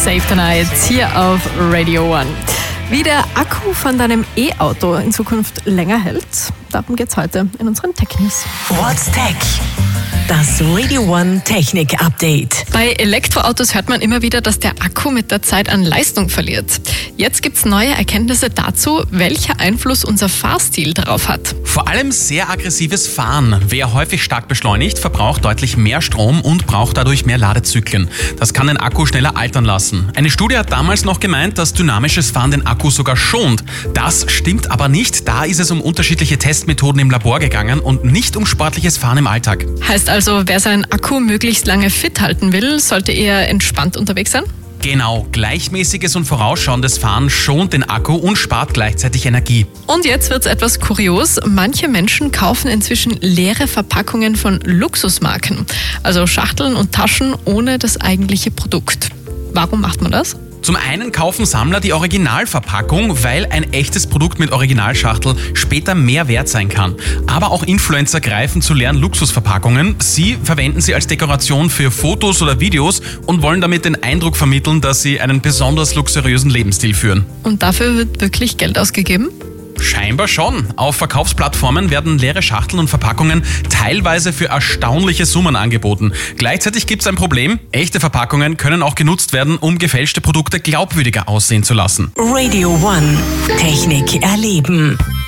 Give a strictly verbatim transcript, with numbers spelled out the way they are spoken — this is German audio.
Save the Night hier auf Radio One. Wie der Akku von deinem E-Auto in Zukunft länger hält, darum geht's heute in unseren Tech News. What's Tech? Das Radio One Technik Update. Bei Elektroautos hört man immer wieder, dass der Akku mit der Zeit an Leistung verliert. Jetzt gibt's neue Erkenntnisse dazu, welcher Einfluss unser Fahrstil darauf hat. Vor allem sehr aggressives Fahren. Wer häufig stark beschleunigt, verbraucht deutlich mehr Strom und braucht dadurch mehr Ladezyklen. Das kann den Akku schneller altern lassen. Eine Studie hat damals noch gemeint, dass dynamisches Fahren den Akku sogar schont. Das stimmt aber nicht. Da ist es um unterschiedliche Testmethoden im Labor gegangen und nicht um sportliches Fahren im Alltag. Heißt also, wer seinen Akku möglichst lange fit halten will, sollte eher entspannt unterwegs sein? Genau, gleichmäßiges und vorausschauendes Fahren schont den Akku und spart gleichzeitig Energie. Und jetzt wird's etwas kurios. Manche Menschen kaufen inzwischen leere Verpackungen von Luxusmarken, also Schachteln und Taschen ohne das eigentliche Produkt. Warum macht man das? Zum einen kaufen Sammler die Originalverpackung, weil ein echtes Produkt mit Originalschachtel später mehr wert sein kann. Aber auch Influencer greifen zu leeren Luxusverpackungen. Sie verwenden sie als Dekoration für Fotos oder Videos und wollen damit den Eindruck vermitteln, dass sie einen besonders luxuriösen Lebensstil führen. Und dafür wird wirklich Geld ausgegeben? Scheinbar schon. Auf Verkaufsplattformen werden leere Schachteln und Verpackungen teilweise für erstaunliche Summen angeboten. Gleichzeitig gibt es ein Problem. Echte Verpackungen können auch genutzt werden, um gefälschte Produkte glaubwürdiger aussehen zu lassen. Radio One Technik erleben.